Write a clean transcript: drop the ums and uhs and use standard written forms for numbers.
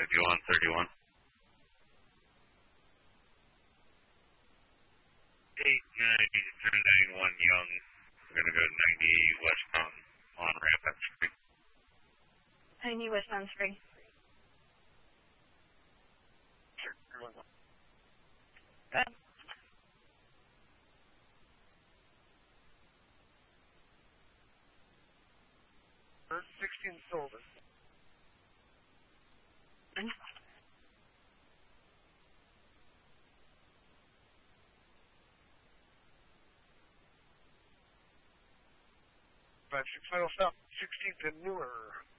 5131. 8991 Young. We're going to go 90 westbound on Rapids Street. 90 westbound Street. Sure. Go ahead. First 16 Soldier. And 5-6 final stop, 16th and newer.